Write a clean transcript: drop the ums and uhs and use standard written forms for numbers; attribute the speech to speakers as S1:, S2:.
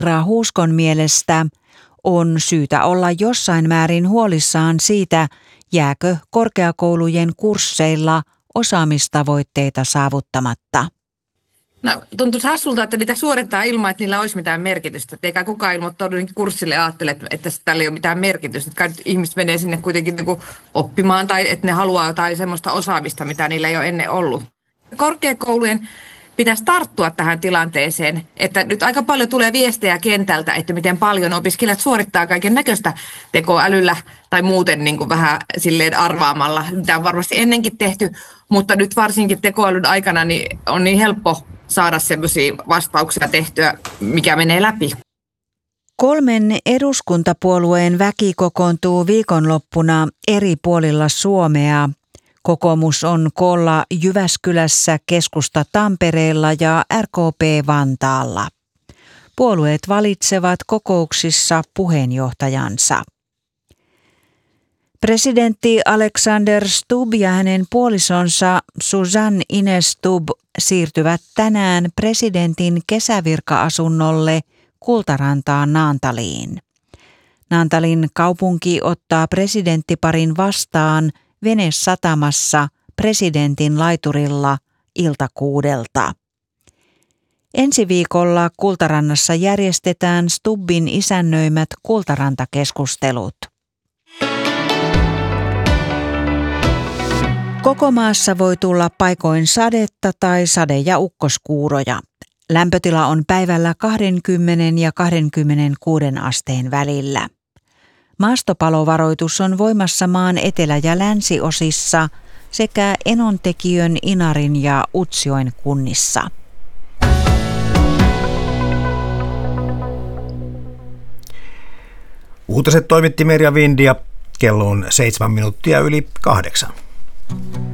S1: Huuskon mielestä on syytä olla jossain määrin huolissaan siitä, jääkö korkeakoulujen kursseilla osaamistavoitteita saavuttamatta.
S2: No, tuntuisi hassulta, että niitä suorittaa ilman, että niillä olisi mitään merkitystä. Eikä kukaan ilmoittaudu kurssille ja ajattele, että tällä ei ole mitään merkitystä. Että ihmiset menee sinne kuitenkin oppimaan tai että ne haluaa jotain semmoista osaamista, mitä niillä ei ole ennen ollut. Korkeakoulujen pitäisi tarttua tähän tilanteeseen, että nyt aika paljon tulee viestejä kentältä, että miten paljon opiskelijat suorittaa kaiken näköistä tekoälyllä tai muuten vähän silleen arvaamalla, mitä on varmasti ennenkin tehty, mutta nyt varsinkin tekoälyn aikana niin on niin helppo saada sellaisia vastauksia tehtyä, mikä menee läpi.
S1: 3 eduskuntapuolueen väki kokoontuu viikonloppuna eri puolilla Suomea. Kokoomus on koolla Jyväskylässä, Keskusta Tampereella ja RKP Vantaalla. Puolueet valitsevat kokouksissa puheenjohtajansa. Presidentti Alexander Stubb ja hänen puolisonsa Susanne Ines Stubb siirtyvät tänään presidentin kesävirka-asunnolle Kultarantaan Naantaliin. Naantalin kaupunki ottaa presidenttiparin vastaan venesatamassa presidentin laiturilla ilta 6. Ensi viikolla Kultarannassa järjestetään Stubbin isännöimät Kultaranta-keskustelut. Koko maassa voi tulla paikoin sadetta tai sade- ja ukkoskuuroja. Lämpötila on päivällä 20 ja 26 asteen välillä. Maastopalovaroitus on voimassa maan etelä- ja länsiosissa sekä Enontekiön, Inarin ja Utsjoen kunnissa.
S3: Uutiset toimitti Merja Vindia. Kello on 7 minuuttia yli 8.